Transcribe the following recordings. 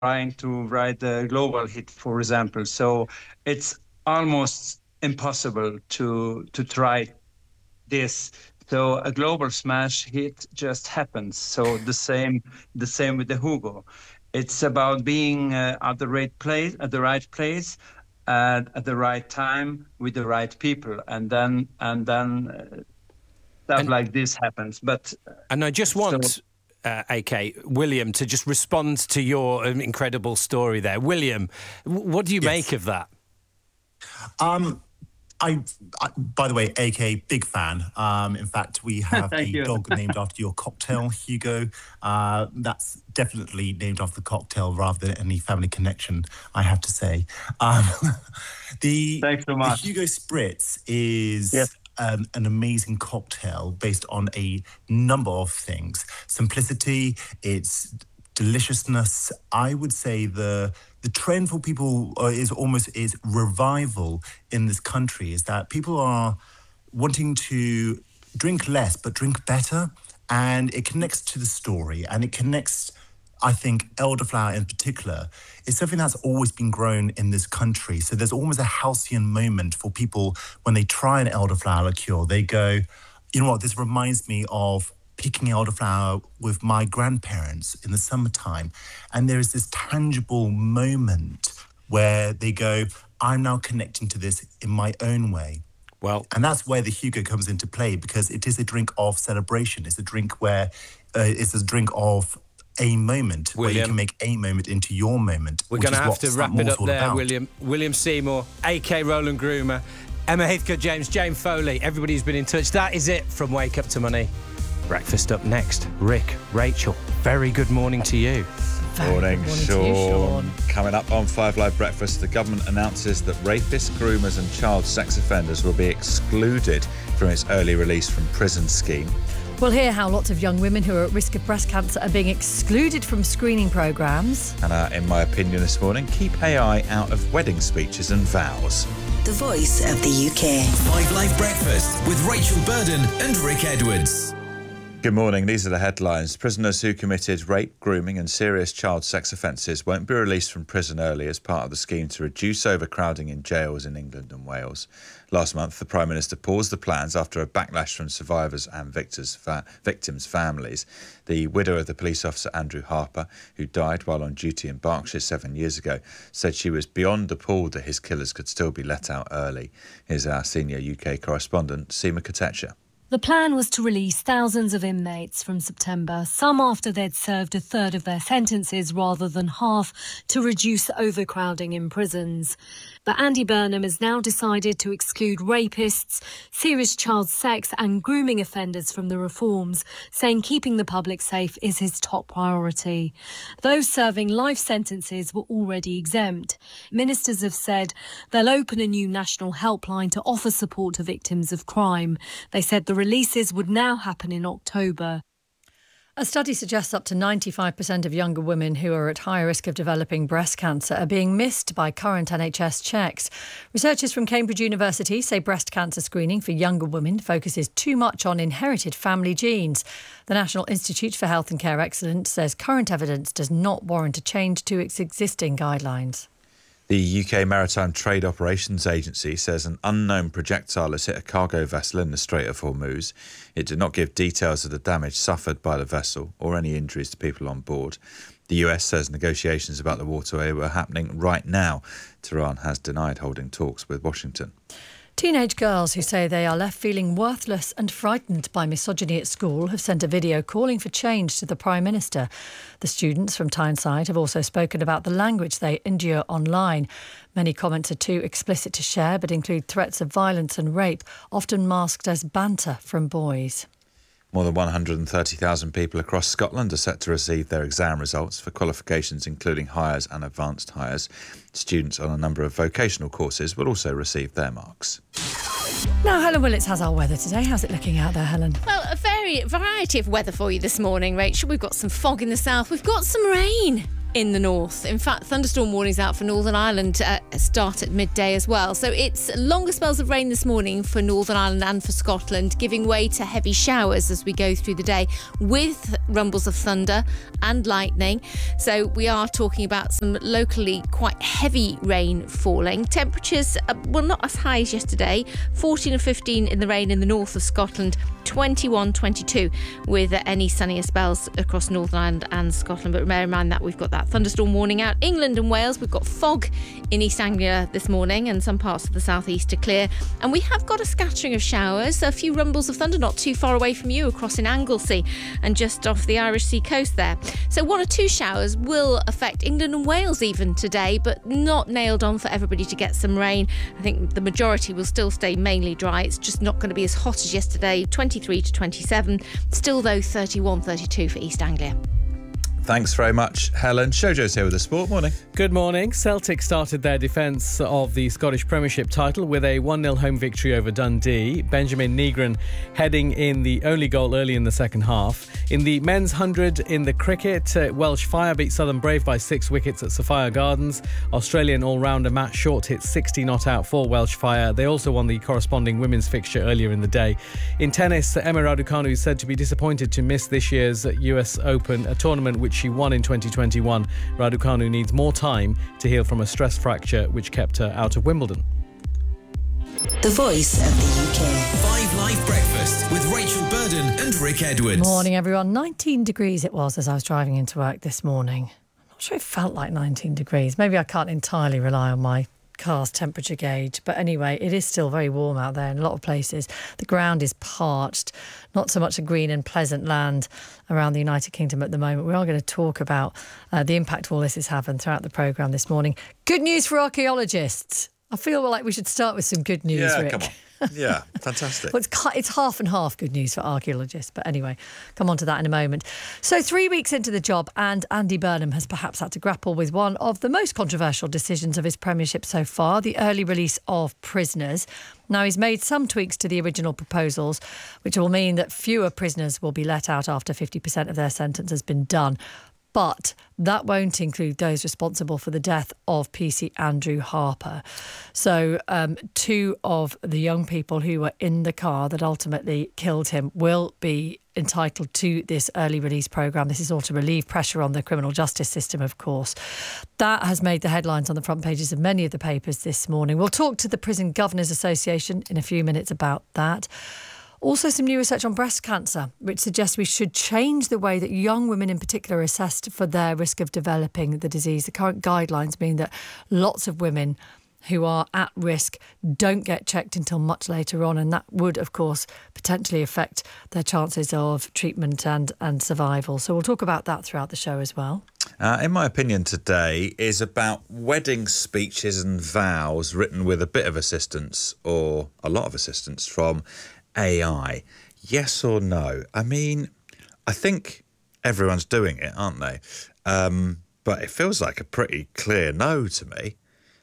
trying to write a global hit, for example. So it's almost impossible to try this. So a global smash hit just happens. So the same with the Hugo. It's about being at the right place, at the right time with the right people, and then stuff And like this happens. But and I just so want, AK, William, to just respond to your incredible story there. William, what do you make of that? I, by the way, AK, big fan. In fact, we have Thank a you. dog named after your cocktail, Hugo. That's definitely named after the cocktail rather than any family connection, I have to say. Thanks so much. The Hugo Spritz is Yes. an amazing cocktail based on a number of things. Simplicity, its deliciousness. I would say the trend for people is revival in this country, is that people are wanting to drink less but drink better, and it connects to the story, and it connects, I think, elderflower in particular is something that's always been grown in this country. So there's almost a halcyon moment for people when they try an elderflower liqueur. They go, you know what, this reminds me of picking elderflower with my grandparents in the summertime. And there is this tangible moment where they go, I'm now connecting to this in my own way. Well, And that's where the Hugo comes into play, because it is a drink of celebration. It's a drink where it's a drink of a moment, where you William, can make a moment into your moment. we're which going to is have what to wrap it Statmore's up all there, about. William. William Seymour, AK Roland Groomer, Emma Heathcote James, Jane Foley, everybody who's been in touch. That is it from Wake Up to Money. Breakfast up next. Rick, Rachel, very good morning to you. Morning, to you, Sean. Coming up on 5 Live Breakfast, the government announces that rapists, groomers and child sex offenders will be excluded from its early release from prison scheme. We'll hear how lots of young women who are at risk of breast cancer are being excluded from screening programmes. And in my opinion this morning, keep AI out of wedding speeches and vows. The voice of the UK. 5 Live Breakfast with Rachel Burden and Rick Edwards. Good morning. These are the headlines. Prisoners who committed rape, grooming and serious child sex offences won't be released from prison early as part of the scheme to reduce overcrowding in jails in England and Wales. Last month, the Prime Minister paused the plans after a backlash from survivors and victims' families. The widow of the police officer Andrew Harper, who died while on duty in Berkshire 7 years ago, said she was beyond appalled that his killers could still be let out early. Here's our senior UK correspondent, Seema Kotecha. The plan was to release thousands of inmates from September, some after they'd served a third of their sentences rather than half, to reduce overcrowding in prisons. But Andy Burnham has now decided to exclude rapists, serious child sex and grooming offenders from the reforms, saying keeping the public safe is his top priority. Those serving life sentences were already exempt. Ministers have said they'll open a new national helpline to offer support to victims of crime. They said the releases would now happen in October. A study suggests up to 95% of younger women who are at high risk of developing breast cancer are being missed by current NHS checks. Researchers from Cambridge University say breast cancer screening for younger women focuses too much on inherited family genes. The National Institute for Health and Care Excellence says current evidence does not warrant a change to its existing guidelines. The UK Maritime Trade Operations Agency says an unknown projectile has hit a cargo vessel in the Strait of Hormuz. It did not give details of the damage suffered by the vessel or any injuries to people on board. The US says negotiations about the waterway were happening right now. Tehran has denied holding talks with Washington. Teenage girls who say they are left feeling worthless and frightened by misogyny at school have sent a video calling for change to the Prime Minister. The students from Tyneside have also spoken about the language they endure online. Many comments are too explicit to share, but include threats of violence and rape, often masked as banter from boys. More than 130,000 people across Scotland are set to receive their exam results for qualifications including Highers and Advanced Highers. Students on a number of vocational courses will also receive their marks. Now, Helen Willits has our weather today. How's it looking out there, Helen? Well, a variety of weather for you this morning, Rachel. We've got some fog in the south. We've got some rain. in the north. In fact, thunderstorm warnings out for Northern Ireland start at midday as well. So it's longer spells of rain this morning for Northern Ireland and for Scotland, giving way to heavy showers as we go through the day with rumbles of thunder and lightning. So we are talking about some locally quite heavy rain falling. Temperatures, well, not as high as yesterday. 14 and 15 in the rain in the north of Scotland, 21, 22 with any sunnier spells across Northern Ireland and Scotland. But bear in mind that we've got that thunderstorm warning out. England and Wales, we've got fog in East Anglia this morning and some parts of the southeast are clear. And we have got a scattering of showers, a few rumbles of thunder not too far away from you across in Anglesey and just off the Irish Sea coast there. So 1 or 2 showers will affect England and Wales even today, but not nailed on for everybody to get some rain. I think the majority will still stay mainly dry. It's just not going to be as hot as yesterday, 23 to 27. Still though 31, 32 for East Anglia. Thanks very much, Helen. Shojo's here with the sport. Morning. Good morning. Celtic started their defence of the Scottish Premiership title with a 1-0 home victory over Dundee. Benjamin Negron heading in the only goal early in the second half. In the men's 100 in the cricket, Welsh Fire beat Southern Brave by 6 wickets at Sophia Gardens. Australian all-rounder Matt Short hit 60 not out for Welsh Fire. They also won the corresponding women's fixture earlier in the day. In tennis, Emma Raducanu is said to be disappointed to miss this year's US Open, a tournament which she won in 2021. Raducanu needs more time to heal from a stress fracture which kept her out of Wimbledon. The Voice of the UK. 5 Live Breakfast with Rachel Burden and Rick Edwards. Morning, everyone. 19 degrees it was as I was driving into work this morning. I'm not sure it felt like 19 degrees. Maybe I can't entirely rely on my car's temperature gauge, but anyway, it is still very warm out there in a lot of places. The ground is parched, not so much a green and pleasant land around the United Kingdom at the moment. We are going to talk about the impact all this is having throughout the programme this morning. Good news for archaeologists. I feel like we should start with some good news, Rick. Come on. Yeah, fantastic. Well, it's half and half good news for archaeologists. But anyway, come on to that in a moment. So 3 weeks into the job, and Andy Burnham has perhaps had to grapple with one of the most controversial decisions of his premiership so far, the early release of prisoners. Now, he's made some tweaks to the original proposals, which will mean that fewer prisoners will be let out after 50% of their sentence has been done. But that won't include those responsible for the death of PC Andrew Harper. So 2 of the young people who were in the car that ultimately killed him will be entitled to this early release programme. This is all to relieve pressure on the criminal justice system, of course. That has made the headlines on the front pages of many of the papers this morning. We'll talk to the Prison Governors Association in a few minutes about that. Also, some new research on breast cancer, which suggests we should change the way that young women in particular are assessed for their risk of developing the disease. The current guidelines mean that lots of women who are at risk don't get checked until much later on, and that would, of course, potentially affect their chances of treatment and survival. So we'll talk about that throughout the show as well. In my opinion today is about wedding speeches and vows written with a bit of assistance or a lot of assistance from AI. Yes or no? I mean, I think everyone's doing it, aren't they? But it feels like a pretty clear no to me.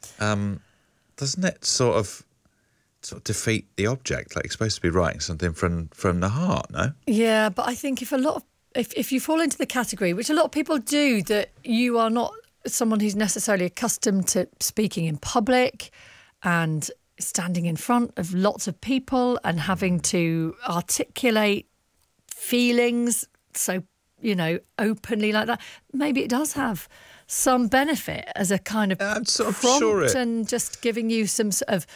Doesn't it sort of defeat the object? Like, you're supposed to be writing something from the heart, no? Yeah, but I think if you fall into the category, which a lot of people do, that you are not someone who's necessarily accustomed to speaking in public and standing in front of lots of people and having to articulate feelings so, openly like that, maybe it does have some benefit as a kind of prompt and just giving you some sort of,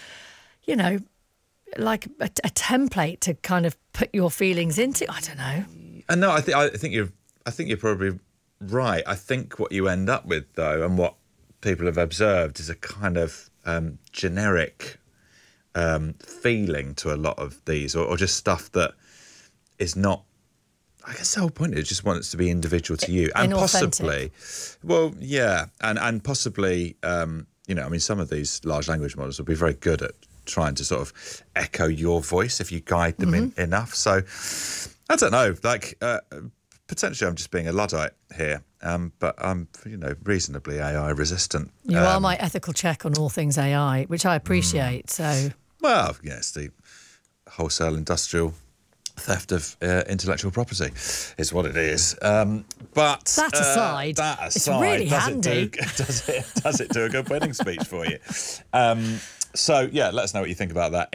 like a template to kind of put your feelings into. I don't know. And no, I think you're probably right. I think what you end up with, though, and what people have observed, is a kind of generic feeling to a lot of these, or just stuff that is not. I guess the whole point is just want it to be individual to you, and possibly, well, yeah, and possibly, some of these large language models will be very good at trying to sort of echo your voice if you guide them enough. So, I don't know, potentially I'm just being a Luddite here, but I'm, reasonably AI resistant. You are my ethical check on all things AI, which I appreciate. So, well, yes, the wholesale industrial theft of intellectual property is what it is. But that aside, it's really handy. Does it do a good wedding speech for you? So, yeah, let us know what you think about that.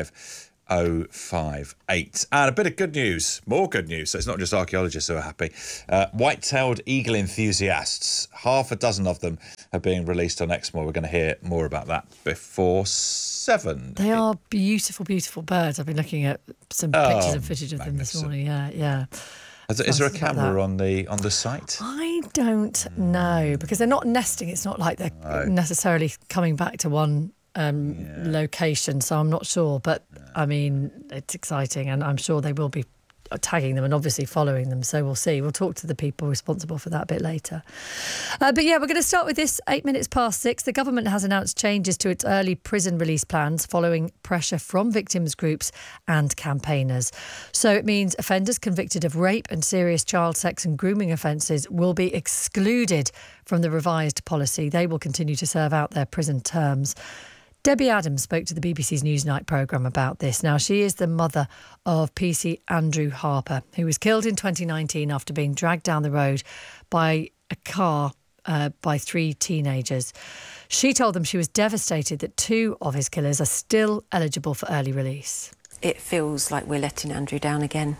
85058. And a bit of good news, more good news. So it's not just archaeologists who are happy. White-tailed eagle enthusiasts, half a dozen of them are being released on Exmoor. We're going to hear more about that before 7. They are beautiful, beautiful birds. I've been looking at some pictures and footage of them this morning. Yeah. Is there a camera on the site? I don't know, because they're not nesting. It's not like they're necessarily coming back to one location, so I'm not sure. But I mean, it's exciting, and I'm sure they will be tagging them and obviously following them. So we'll see. We'll talk to the people responsible for that a bit later. But yeah, we're going to start with this. 6:08. The government has announced changes to its early prison release plans following pressure from victims groups and campaigners. So it means offenders convicted of rape and serious child sex and grooming offences will be excluded from the revised policy. They will continue to serve out their prison terms. Debbie Adams spoke to the BBC's Newsnight programme about this. Now, she is the mother of PC Andrew Harper, who was killed in 2019 after being dragged down the road by a car by 3 teenagers. She told them she was devastated that 2 of his killers are still eligible for early release. It feels like we're letting Andrew down again.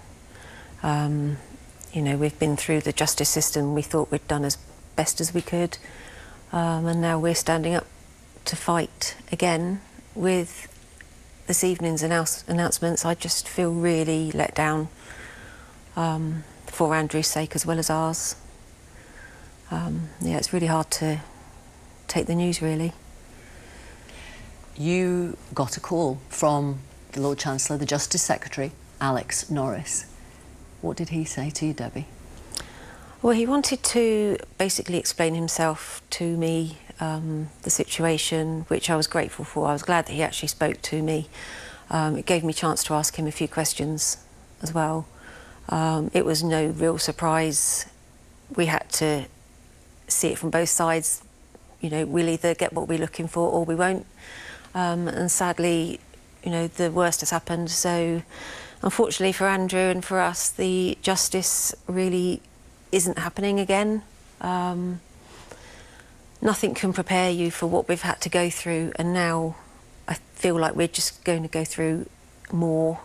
We've been through the justice system. We thought we'd done as best as we could. And now we're standing up to fight again with this evening's announcements. I just feel really let down for Andrew's sake as well as ours. It's really hard to take the news, really. You got a call from the Lord Chancellor, the Justice Secretary, Alex Norris. What did he say to you, Debbie? Well, he wanted to basically explain himself to me, the situation, which I was grateful for. I was glad that he actually spoke to me. It gave me a chance to ask him a few questions as well. It was no real surprise. We had to see it from both sides. We'll either get what we're looking for or we won't. And sadly, the worst has happened. So unfortunately for Andrew and for us, the justice really isn't happening again. Nothing can prepare you for what we've had to go through, and now I feel like we're just going to go through more.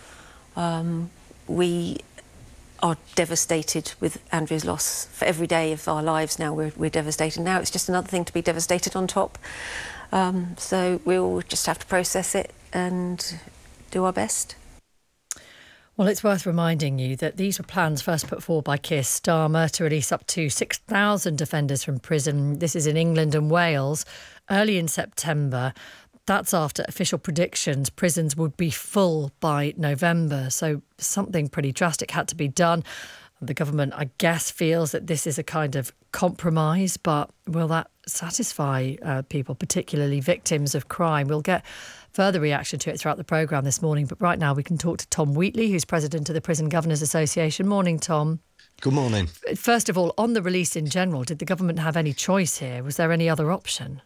We are devastated with Andrew's loss. For every day of our lives now, we're devastated. Now it's just another thing to be devastated on top. So we'll just have to process it and do our best. Well, it's worth reminding you that these were plans first put forward by Keir Starmer to release up to 6,000 offenders from prison. This is in England and Wales, early in September. That's after official predictions prisons would be full by November. So something pretty drastic had to be done. The government, I guess, feels that this is a kind of compromise, but will that satisfy people, particularly victims of crime? We'll get further reaction to it throughout the programme this morning, but right now we can talk to Tom Wheatley, who's president of the Prison Governors Association. Morning, Tom. Good morning. First of all, on the release in general, did the government have any choice here? Was there any other option?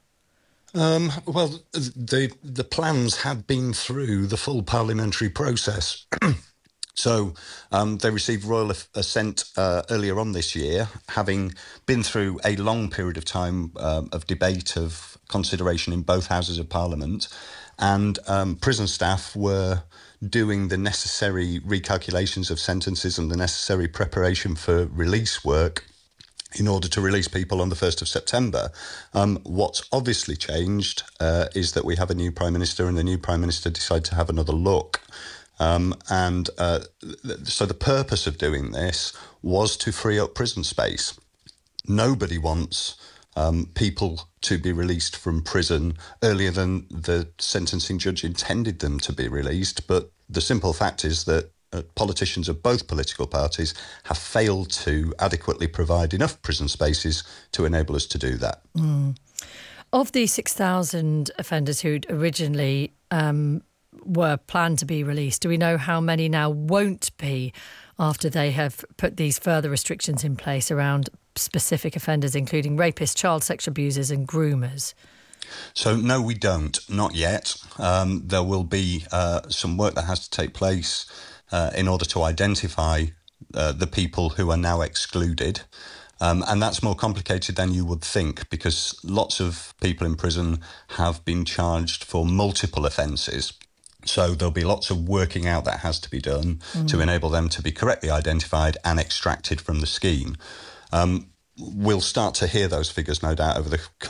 Well, the plans had been through the full parliamentary process. So they received royal assent earlier on this year, having been through a long period of time of debate, of consideration in both houses of Parliament, and prison staff were doing the necessary recalculations of sentences and the necessary preparation for release work in order to release people on the 1st of September. What's obviously changed is that we have a new Prime Minister, and the new Prime Minister decided to have another look. So the purpose of doing this was to free up prison space. Nobody wants people to be released from prison earlier than the sentencing judge intended them to be released, but the simple fact is that politicians of both political parties have failed to adequately provide enough prison spaces to enable us to do that. Of the 6,000 offenders who'd originally were planned to be released, do we know how many now won't be after they have put these further restrictions in place around specific offenders, including rapists, child sex abusers and groomers? So, no, we don't. Not yet. There will be some work that has to take place in order to identify the people who are now excluded. And that's more complicated than you would think, because lots of people in prison have been charged for multiple offences. So there'll be lots of working out that has to be done to enable them to be correctly identified and extracted from the scheme. We'll start to hear those figures, no doubt, over the